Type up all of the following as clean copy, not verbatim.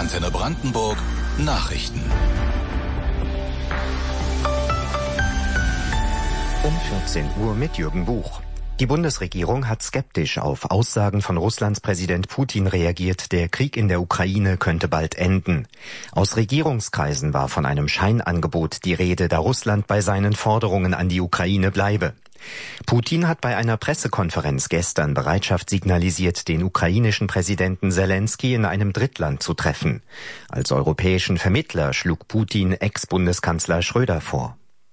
Antenne Brandenburg Nachrichten. Um 14 Uhr mit Jürgen Buch. Die Bundesregierung hat skeptisch auf Aussagen von Russlands Präsident Putin reagiert, der Krieg in der Ukraine könnte bald enden. Aus Regierungskreisen war von einem Scheinangebot die Rede, da Russland bei seinen Forderungen an die Ukraine bleibe. Putin hat bei einer Pressekonferenz gestern Bereitschaft signalisiert, den ukrainischen Präsidenten Selensky in einem Drittland zu treffen. Als europäischen Vermittler schlug Putin Ex-Bundeskanzler Schröder vor.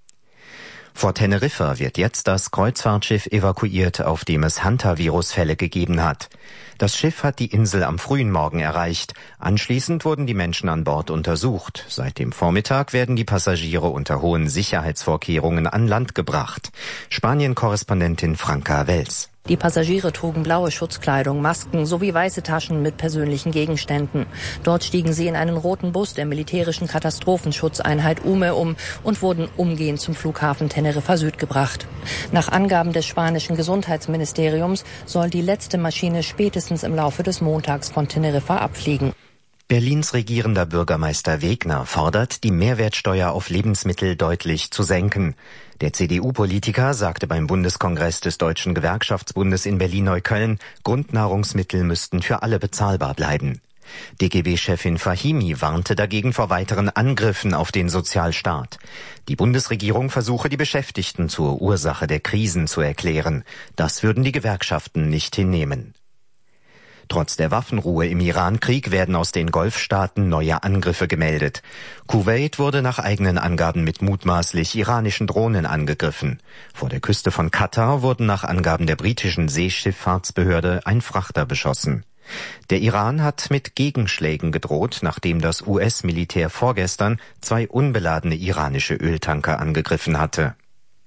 Vor Teneriffa wird jetzt das Kreuzfahrtschiff evakuiert, auf dem es Hantavirus-Fälle gegeben hat. Das Schiff hat die Insel am frühen Morgen erreicht. Anschließend wurden die Menschen an Bord untersucht. Seit dem Vormittag werden die Passagiere unter hohen Sicherheitsvorkehrungen an Land gebracht. Spanien-Korrespondentin Franka Wels. Die Passagiere trugen blaue Schutzkleidung, Masken sowie weiße Taschen mit persönlichen Gegenständen. Dort stiegen sie in einen roten Bus der militärischen Katastrophenschutzeinheit UME um und wurden umgehend zum Flughafen Teneriffa Süd gebracht. Nach Angaben des spanischen Gesundheitsministeriums soll die letzte Maschine spätestens im Laufe des Montags von Teneriffa abfliegen. Berlins regierender Bürgermeister Wegner fordert, die Mehrwertsteuer auf Lebensmittel deutlich zu senken. Der CDU-Politiker sagte beim Bundeskongress des Deutschen Gewerkschaftsbundes in Berlin-Neukölln, Grundnahrungsmittel müssten für alle bezahlbar bleiben. DGB-Chefin Fahimi warnte dagegen vor weiteren Angriffen auf den Sozialstaat. Die Bundesregierung versuche, die Beschäftigten zur Ursache der Krisen zu erklären. Das würden die Gewerkschaften nicht hinnehmen. Trotz der Waffenruhe im Iran-Krieg werden aus den Golfstaaten neue Angriffe gemeldet. Kuwait wurde nach eigenen Angaben mit mutmaßlich iranischen Drohnen angegriffen. Vor der Küste von Katar wurden nach Angaben der britischen Seeschifffahrtsbehörde ein Frachter beschossen. Der Iran hat mit Gegenschlägen gedroht, nachdem das US-Militär vorgestern 2 unbeladene iranische Öltanker angegriffen hatte.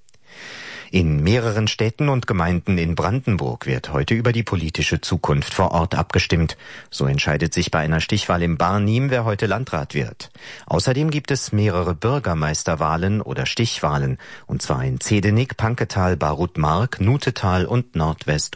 In mehreren Städten und Gemeinden in Brandenburg wird heute über die politische Zukunft vor Ort abgestimmt. So entscheidet sich bei einer Stichwahl im Barnim, wer heute Landrat wird. Außerdem gibt es mehrere Bürgermeisterwahlen oder Stichwahlen, und zwar in Zedenik, Panketal, Barut-Mark, Nutetal und Nordwest